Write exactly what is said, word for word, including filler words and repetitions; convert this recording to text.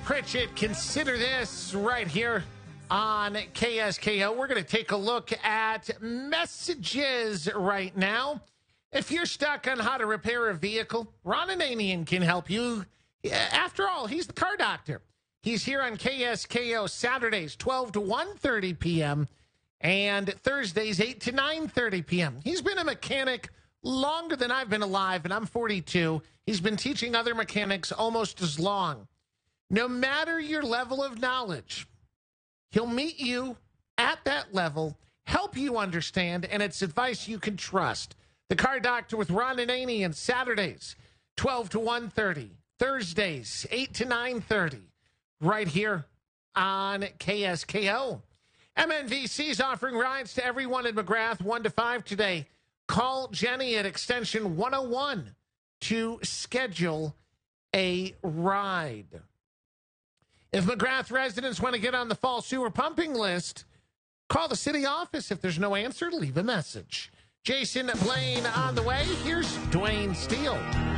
Pritchett, consider this right here on K S K O. We're going to take a look at messages right now. If you're stuck on how to repair a vehicle, Ron Ananian can help you. After all, he's the car doctor. He's here on K S K O Saturdays, twelve to one thirty p.m. and Thursdays, eight to nine thirty p.m. He's been a mechanic longer than I've been alive, and I'm forty-two. He's been teaching other mechanics almost as long. No matter your level of knowledge, he'll meet you at that level, help you understand, and it's advice you can trust. The Car Doctor with Ron Ananian, Saturdays, twelve to one thirty, Thursdays, eight to nine thirty, right here on K S K O. M N V C is offering rides to everyone in McGrath, one to five today. Call Jenny at extension one oh one to schedule a ride. If McGrath residents want to get on the fall sewer pumping list, call the city office. If there's no answer, leave a message. Jason Blaine on the way. Here's Dwayne Steele.